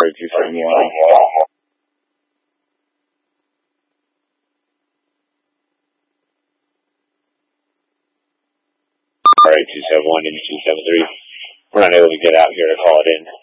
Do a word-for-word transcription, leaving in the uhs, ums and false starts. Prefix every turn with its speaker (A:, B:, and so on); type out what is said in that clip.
A: two seven one. Alright, two seven one into two seven three. We're not able to get out here to call it in.